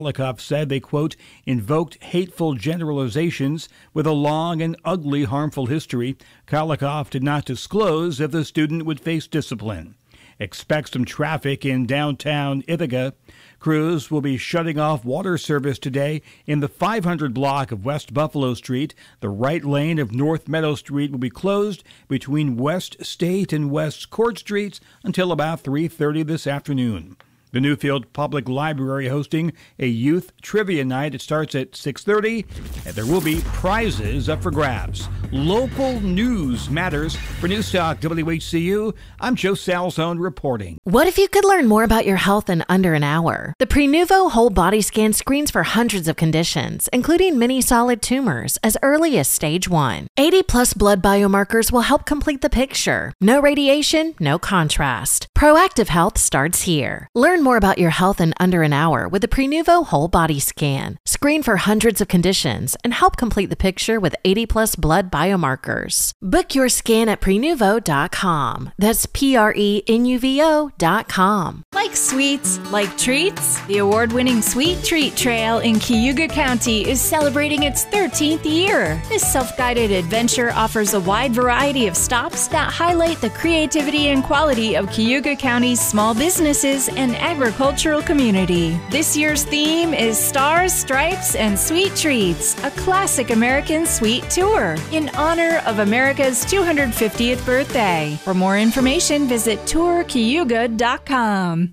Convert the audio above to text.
Kalikov said they, quote, invoked hateful generalizations with a long and ugly harmful history. Kalikov did not disclose if the student would face discipline. Expect some traffic in downtown Ithaca. Crews will be shutting off water service today in the 500 block of West Buffalo Street. The right lane of North Meadow Street will be closed between West State and West Court Streets until about 3:30 this afternoon. The Newfield Public Library hosting a youth trivia night. It starts at 6:30, and there will be prizes up for grabs. Local news matters. For Newstalk WHCU, I'm Joe Salzone reporting. What if you could learn more about your health in under an hour? The Prenuvo Whole Body Scan screens for hundreds of conditions, including many solid tumors, as early as stage 1. 80-plus blood biomarkers will help complete the picture. No radiation, no contrast. Proactive health starts here. Learn more about your health in under an hour with the Prenuvo Whole Body Scan. Screen for hundreds of conditions and help complete the picture with 80-plus blood biomarkers. Book your scan at Prenuvo.com. That's Prenuvo.com. Like sweets, like treats, the award-winning Sweet Treat Trail in Cayuga County is celebrating its 13th year. This self-guided adventure offers a wide variety of stops that highlight the creativity and quality of Cayuga County's small businesses and agricultural community. This year's theme is Stars, Stripes, and Sweet Treats, a classic American sweet tour in honor of America's 250th birthday. For more information, visit tourcayuga.com.